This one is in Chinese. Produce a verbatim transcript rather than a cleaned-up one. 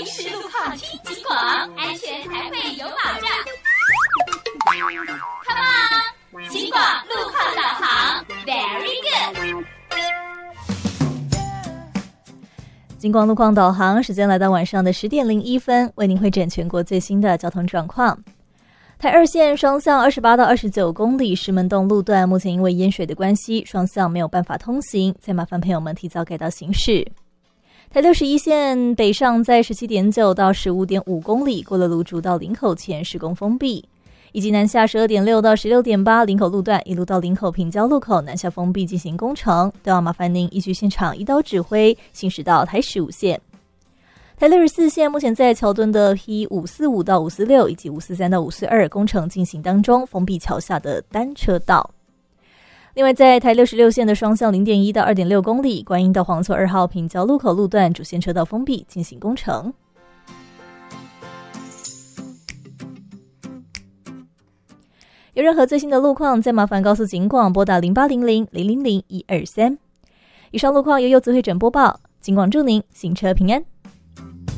随时路况听警广，安全才会有保障。Come on， 警广路况导航 ，Very good。 警广路况导航时间来到晚上的十点零一分，为您汇整全国最新的交通状况。台二线双向二十八到二十九公里石门洞路段，目前因为淹水的关系，双向没有办法通行，再麻烦朋友们提早改道行驶。台六十一线北上在十七点九到十五点五公里，过了芦竹到林口前施工封闭，以及南下十二点六到十六点八林口路段一路到林口平交路口南下封闭进行工程，都要麻烦您依据现场一刀指挥行驶到台十五线。台六十四线目前在桥墩的 P 五四五到五四六以及五四三到五四二工程进行当中，封闭桥下的单车道。另外在台六十六线的双向 零点一到二点六公里，观音到黄厝二号平交路口路段主线车道封闭进行工程。有任何最新的路况，再麻烦告诉警广拨打零八零零零零零一二三。以上路况由柚子会诊播报，警广祝您行车平安。